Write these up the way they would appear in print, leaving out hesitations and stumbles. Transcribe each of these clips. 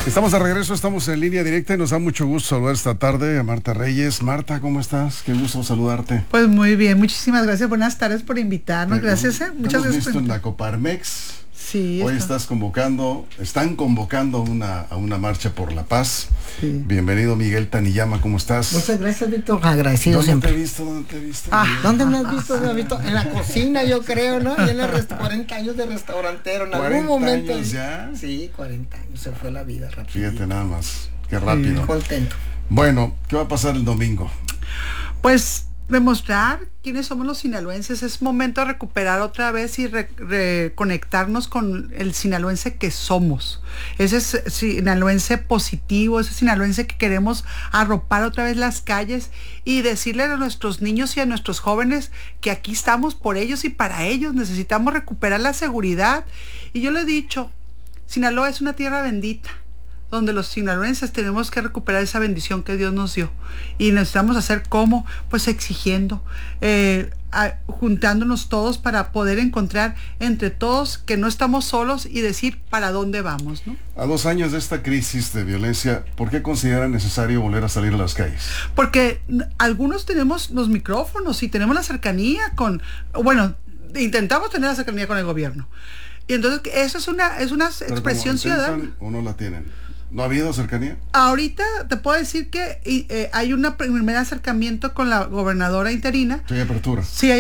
Estamos de regreso, estamos en línea directa y nos da mucho gusto saludar esta tarde a Marta Reyes. Marta, ¿cómo estás? Qué gusto saludarte. Pues muy bien, muchísimas gracias, buenas tardes por invitarnos, gracias. Muchas gracias. Visto en la Coparmex. Sí. Hoy están convocando a una marcha por la paz. Sí. Bienvenido, Miguel Taniyama, ¿cómo estás? Muchas gracias, Víctor, agradecido siempre. ¿Dónde te he visto? ¿Dónde me has visto? En la cocina, yo creo, ¿no? Y en el 40 años de restaurantero, en algún momento. ¿40 años ya? Sí, 40 años, se fue la vida rápido. Fíjate nada más, qué rápido. Contento. Bueno, ¿qué va a pasar el domingo? Pues demostrar quiénes somos los sinaloenses. Es momento de recuperar otra vez y reconectarnos con el sinaloense que somos. Ese sinaloense positivo, ese sinaloense que queremos arropar otra vez las calles y decirle a nuestros niños y a nuestros jóvenes que aquí estamos por ellos y para ellos. Necesitamos recuperar la seguridad. Y yo le he dicho, Sinaloa es una tierra bendita, donde los sinaloenses tenemos que recuperar esa bendición que Dios nos dio. Y necesitamos hacer ¿cómo? Pues exigiendo, juntándonos todos para poder encontrar entre todos que no estamos solos y decir para dónde vamos, ¿no? A 2 años de esta crisis de violencia, ¿por qué consideran necesario volver a salir a las calles? Porque algunos tenemos los micrófonos y tenemos la cercanía intentamos tener la cercanía con el gobierno. Y entonces eso es una expresión ciudadana. ¿O no la tienen? ¿No ha habido cercanía? Ahorita te puedo decir que hay un primer acercamiento con la gobernadora interina. Sí, hay apertura. Sí,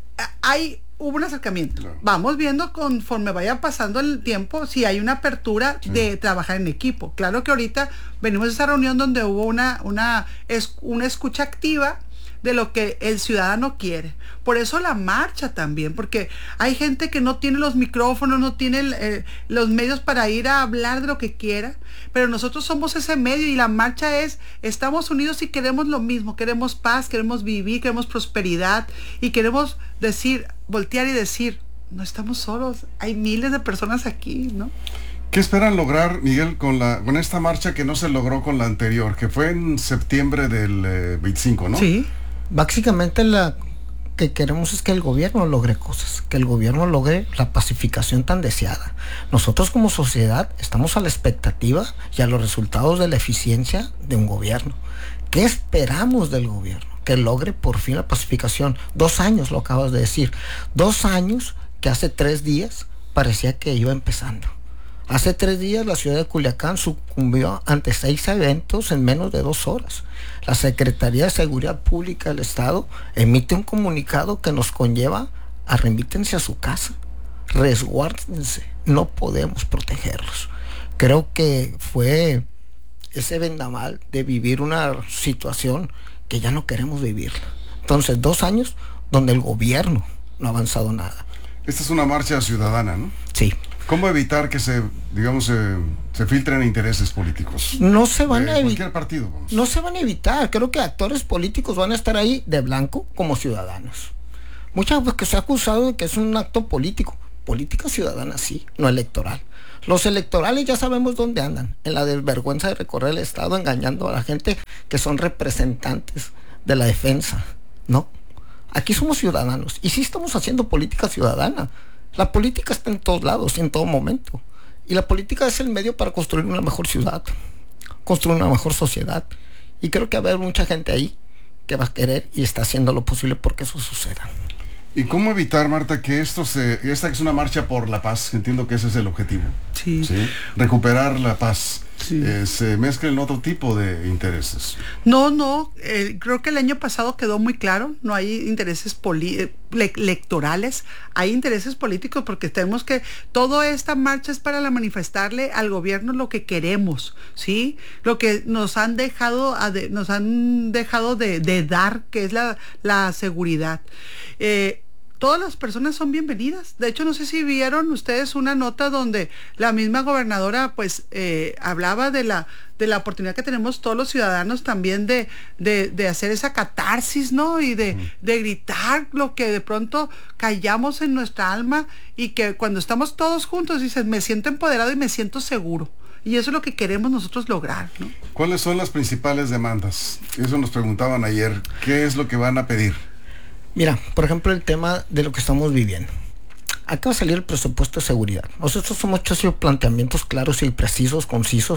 hubo un acercamiento. Claro. Vamos viendo conforme vaya pasando el tiempo si hay una apertura de trabajar en equipo. Claro que ahorita venimos de esa reunión donde hubo una escucha activa de lo que el ciudadano quiere. Por eso la marcha también, porque hay gente que no tiene los micrófonos, no tiene los medios para ir a hablar de lo que quiera, pero nosotros somos ese medio y la marcha estamos unidos y queremos lo mismo, queremos paz, queremos vivir, queremos prosperidad y queremos voltear y decir, no estamos solos, hay miles de personas aquí, ¿no? ¿Qué esperan lograr, Miguel, con esta marcha que no se logró con la anterior, que fue en septiembre del 25, ¿no? Sí. Básicamente lo que queremos es que el gobierno logre cosas, que el gobierno logre la pacificación tan deseada. Nosotros como sociedad estamos a la expectativa y a los resultados de la eficiencia de un gobierno. ¿Qué esperamos del gobierno? Que logre por fin la pacificación. 2 años, lo acabas de decir. 2 años que hace 3 días parecía que iba empezando. Hace 3 días la ciudad de Culiacán sucumbió ante 6 eventos en menos de 2 horas. La Secretaría de Seguridad Pública del Estado emite un comunicado que nos conlleva a remítense a su casa, resguárdense, no podemos protegerlos. Creo que fue ese vendaval de vivir una situación que ya no queremos vivirla. Entonces, 2 años donde el gobierno no ha avanzado nada. Esta es una marcha ciudadana, ¿no? Sí. ¿Cómo evitar que se filtren intereses políticos? No se van a evitar. Cualquier partido, vamos. No se van a evitar. Creo que actores políticos van a estar ahí de blanco como ciudadanos. Muchas veces que se ha acusado de que es un acto político. Política ciudadana, sí, no electoral. Los electorales ya sabemos dónde andan. En la desvergüenza de recorrer el Estado engañando a la gente que son representantes de la defensa. No. Aquí somos ciudadanos. Y sí estamos haciendo política ciudadana. La política está en todos lados, en todo momento. Y la política es el medio para construir una mejor ciudad, construir una mejor sociedad. Y creo que va a haber mucha gente ahí que va a querer y está haciendo lo posible porque eso suceda. ¿Y cómo evitar, Marta, que esta es una marcha por la paz? Entiendo que ese es el objetivo. Sí. ¿Sí? Recuperar la paz. Sí. Se mezclan otro tipo de intereses. No, creo que el año pasado quedó muy claro, no hay intereses electorales, hay intereses políticos porque tenemos que, toda esta marcha es para manifestarle al gobierno lo que queremos, ¿sí? Lo que nos han dejado de dar, que es la seguridad. Todas las personas son bienvenidas. De hecho, no sé si vieron ustedes una nota donde la misma gobernadora hablaba de la oportunidad que tenemos todos los ciudadanos también de hacer esa catarsis, ¿no? Y de gritar lo que de pronto callamos en nuestra alma y que cuando estamos todos juntos dices, me siento empoderado y me siento seguro. Y eso es lo que queremos nosotros lograr, ¿no? ¿Cuáles son las principales demandas? Eso nos preguntaban ayer. ¿Qué es lo que van a pedir? Mira, por ejemplo, el tema de lo que estamos viviendo. Acaba de salir el presupuesto de seguridad. Nosotros hemos hecho planteamientos claros y precisos, concisos,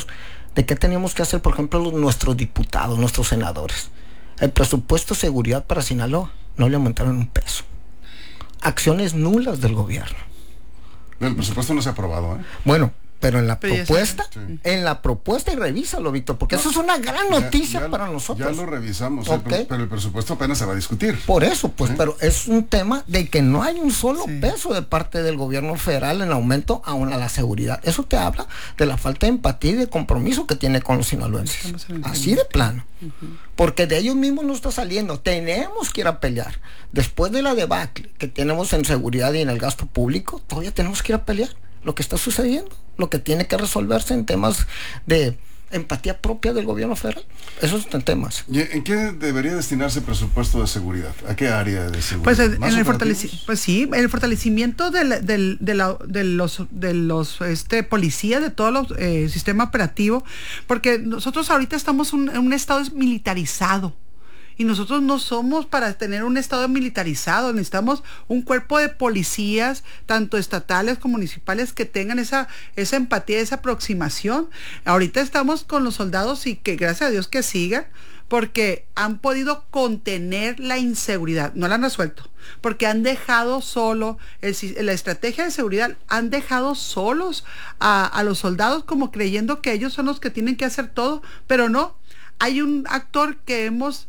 ¿De qué teníamos que hacer, por ejemplo, nuestros diputados, nuestros senadores? El presupuesto de seguridad para Sinaloa no le aumentaron un peso. Acciones nulas del gobierno. El presupuesto no se ha aprobado, ¿eh? Bueno, pero en la Pero propuesta, sí. en la propuesta, y revísalo, Víctor, porque eso es una gran noticia para nosotros. Ya lo revisamos, Okay. pero el presupuesto apenas se va a discutir. Por eso, pues, ¿Sí? pero es un tema de que no hay un solo Sí. peso de parte del gobierno federal en aumento aún a la seguridad. Eso te habla de la falta de empatía y de compromiso que tiene con los sinaloenses. Estamos en el Así de plano. Porque de ellos mismos no está saliendo. Tenemos que ir a pelear. Después de la debacle que tenemos en seguridad y en el gasto público, todavía tenemos que ir a pelear lo que está sucediendo, lo que tiene que resolverse en temas de empatía propia del gobierno federal. Esos son temas. ¿Y en qué debería destinarse el presupuesto de seguridad? ¿A qué área de seguridad? Pues en ¿Más el operativos? el fortalecimiento de los policías, de todo el sistema operativo, porque nosotros ahorita estamos en un estado militarizado. Y nosotros no somos para tener un estado militarizado, necesitamos un cuerpo de policías, tanto estatales como municipales, que tengan esa empatía, esa aproximación. Ahorita estamos con los soldados y que gracias a Dios que sigan, porque han podido contener la inseguridad, no la han resuelto, porque han dejado solo, la estrategia de seguridad, han dejado solos a los soldados como creyendo que ellos son los que tienen que hacer todo, pero no. Hay un actor que hemos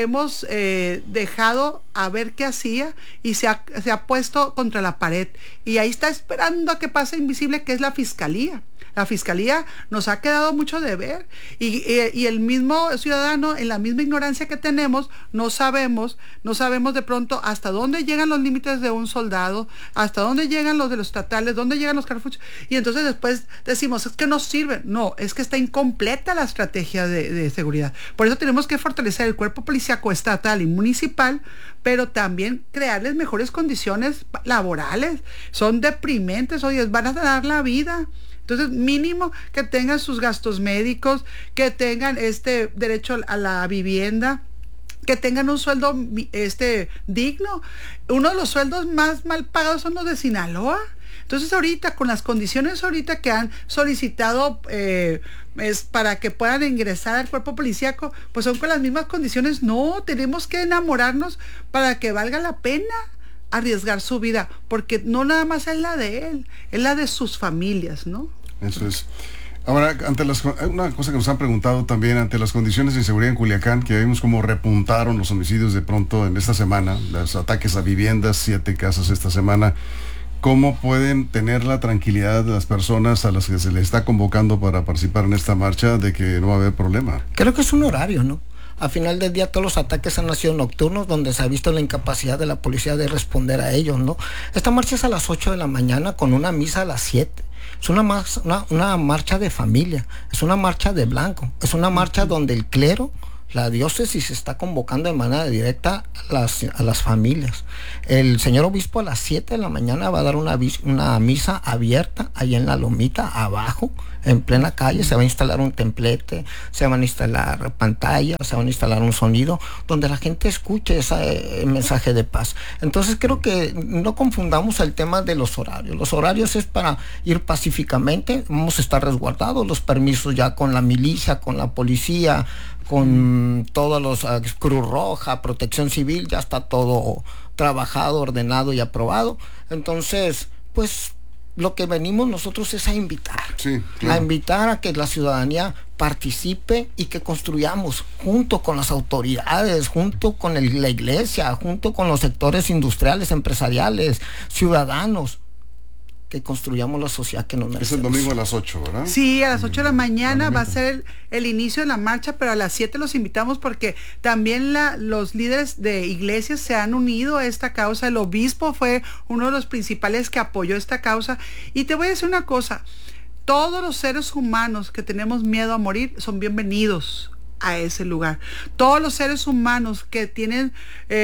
dejado a ver qué hacía y se ha puesto contra la pared. Y ahí está esperando a que pase invisible, que es la fiscalía. La fiscalía nos ha quedado mucho de ver y el mismo ciudadano, en la misma ignorancia que tenemos, no sabemos de pronto hasta dónde llegan los límites de un soldado, hasta dónde llegan los de los estatales, dónde llegan los carfuchos, y entonces después decimos, es que no sirve. No, es que está incompleta la estrategia de seguridad. Por eso tenemos que fortalecer el cuerpo policíaco estatal y municipal, pero también crearles mejores condiciones laborales. Son deprimentes, oye, van a dar la vida. Entonces, mínimo que tengan sus gastos médicos, que tengan derecho a la vivienda, que tengan un sueldo digno. Uno de los sueldos más mal pagados son los de Sinaloa. Entonces, ahorita, con las condiciones ahorita que han solicitado es para que puedan ingresar al cuerpo policíaco, pues son con las mismas condiciones. No, tenemos que enamorarnos para que valga la pena arriesgar su vida, porque no nada más es la de él, es la de sus familias, ¿no? Eso es. Ahora, una cosa que nos han preguntado también, ante las condiciones de inseguridad en Culiacán, que vimos cómo repuntaron los homicidios de pronto en esta semana, los ataques a viviendas, 7 casos esta semana, ¿cómo pueden tener la tranquilidad de las personas a las que se les está convocando para participar en esta marcha de que no va a haber problema? Creo que es un horario, ¿no? Al final del día todos los ataques han sido nocturnos, donde se ha visto la incapacidad de la policía de responder a ellos, ¿no? Esta marcha es a las 8 de la mañana con una misa a las 7. Es una marcha de familia, es una marcha de blanco, es una marcha donde el clero, la diócesis, está convocando de manera directa a las familias. El señor obispo a las 7 de la mañana va a dar una misa abierta ahí en la lomita abajo, en plena calle. Se va a instalar un templete, se van a instalar pantallas, se van a instalar un sonido donde la gente escuche ese mensaje de paz. Entonces creo que no confundamos el tema de los horarios. Los horarios es para ir pacíficamente, vamos a estar resguardados, los permisos ya con la milicia, con la policía, con todos los Cruz Roja, Protección Civil, ya está todo trabajado, ordenado y aprobado. Entonces, pues lo que venimos nosotros es a invitar, sí, claro, a invitar a que la ciudadanía participe y que construyamos junto con las autoridades, junto con la iglesia, junto con los sectores industriales, empresariales, ciudadanos, que construyamos la sociedad que nos merecemos. Es el domingo a las 8, ¿verdad? Sí, a las 8 de la mañana va a ser el inicio de la marcha, pero a las 7 los invitamos porque también los líderes de iglesias se han unido a esta causa. El obispo fue uno de los principales que apoyó esta causa. Y te voy a decir una cosa, todos los seres humanos que tenemos miedo a morir son bienvenidos a ese lugar. Todos los seres humanos que tienen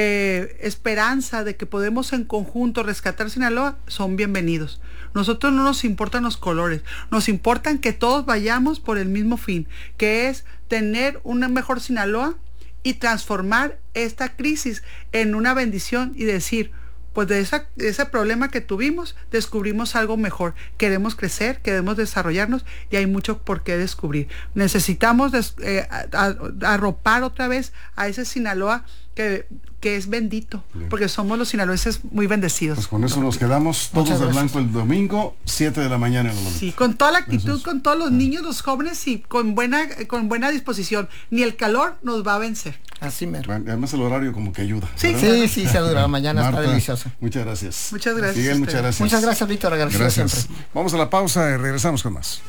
esperanza de que podemos en conjunto rescatar Sinaloa son bienvenidos. Nosotros no nos importan los colores, nos importan que todos vayamos por el mismo fin, que es tener una mejor Sinaloa y transformar esta crisis en una bendición y decir, pues de ese problema que tuvimos, descubrimos algo mejor. Queremos crecer, queremos desarrollarnos y hay mucho por qué descubrir. Necesitamos arropar otra vez a ese Sinaloa que es bendito, porque somos los sinaloenses muy bendecidos. Pues con eso nos quedamos todos de blanco el domingo, 7 de la mañana en la noche. Sí, con toda la actitud, con todos los niños, los jóvenes y con buena disposición. Ni el calor nos va a vencer. Así mero. Bueno, además el horario como que ayuda. Sí, sí, se dura. Mañana Marta, está delicioso. Muchas gracias. Muchas gracias. Miguel, muchas gracias. Muchas gracias, Víctor. Agradecido siempre. Vamos a la pausa y regresamos con más.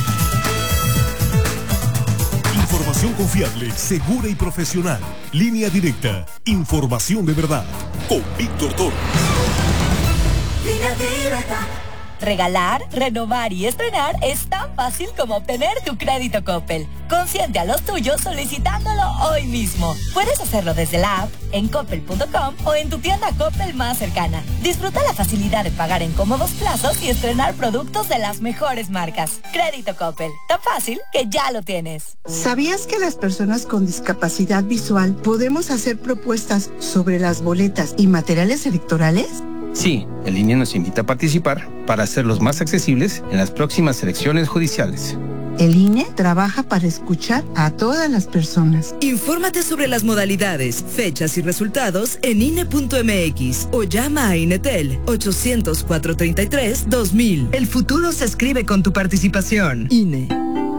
Información confiable, segura y profesional. Línea directa. Información de verdad. Con Víctor Toro. Línea directa. Regalar, renovar y estrenar es tan fácil como obtener tu crédito Coppel. Consiente a los tuyos solicitándolo hoy mismo. Puedes hacerlo desde la app, en coppel.com o en tu tienda Coppel más cercana. Disfruta la facilidad de pagar en cómodos plazos y estrenar productos de las mejores marcas. Crédito Coppel, tan fácil que ya lo tienes. ¿Sabías que las personas con discapacidad visual podemos hacer propuestas sobre las boletas y materiales electorales? Sí, el INE nos invita a participar para hacerlos más accesibles en las próximas elecciones judiciales. El INE trabaja para escuchar a todas las personas. Infórmate sobre las modalidades, fechas y resultados en INE.mx o llama a INETEL 800-433-2000. El futuro se escribe con tu participación. INE.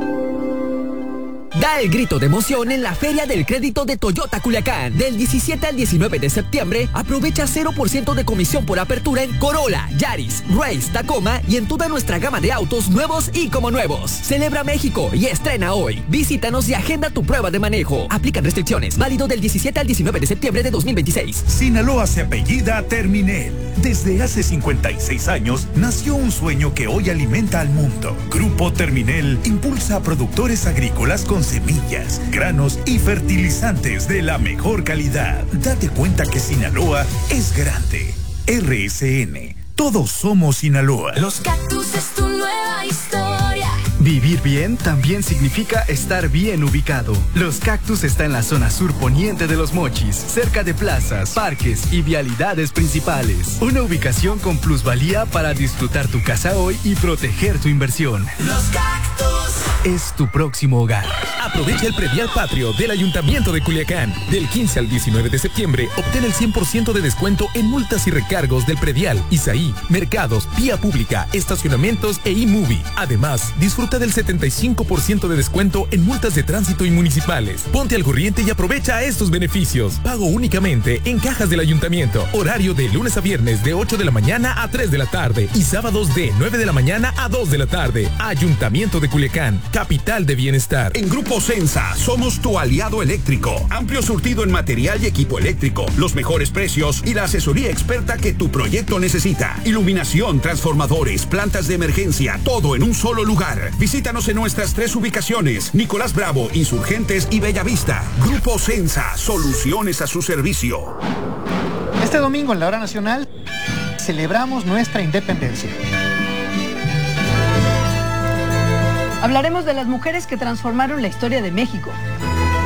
Da el grito de emoción en la Feria del Crédito de Toyota Culiacán. Del 17 al 19 de septiembre, aprovecha 0% de comisión por apertura en Corolla, Yaris, Race, Tacoma y en toda nuestra gama de autos nuevos y como nuevos. Celebra México y estrena hoy. Visítanos y agenda tu prueba de manejo. Aplican restricciones. Válido del 17 al 19 de septiembre de 2026. Sinaloa se apellida Terminel. Desde hace 56 años nació un sueño que hoy alimenta al mundo. Grupo Terminel impulsa a productores agrícolas con semillas, granos y fertilizantes de la mejor calidad. Date cuenta que Sinaloa es grande. RSN. Todos somos Sinaloa. Los Cactus es tu nueva historia. Vivir bien también significa estar bien ubicado. Los Cactus está en la zona sur poniente de Los Mochis, cerca de plazas, parques y vialidades principales. Una ubicación con plusvalía para disfrutar tu casa hoy y proteger tu inversión. Los Cactus es tu próximo hogar. Aprovecha el predial patrio del Ayuntamiento de Culiacán. Del 15 al 19 de septiembre, obtén el 100% de descuento en multas y recargos del predial, Isaí, mercados, vía pública, estacionamientos e eMovie. Además, disfruta del 75% de descuento en multas de tránsito y municipales. Ponte al corriente y aprovecha estos beneficios. Pago únicamente en cajas del Ayuntamiento. Horario de lunes a viernes de 8 de la mañana a 3 de la tarde y sábados de 9 de la mañana a 2 de la tarde. Ayuntamiento de Culiacán, capital de bienestar. En Grupo Sensa somos tu aliado eléctrico. Amplio surtido en material y equipo eléctrico, los mejores precios y la asesoría experta que tu proyecto necesita. Iluminación, transformadores, plantas de emergencia, todo en un solo lugar. Visítanos en nuestras 3 ubicaciones: Nicolás Bravo, Insurgentes y Bellavista. Grupo Sensa, soluciones a su servicio. Este domingo en la hora nacional celebramos nuestra independencia. Hablaremos de las mujeres que transformaron la historia de México.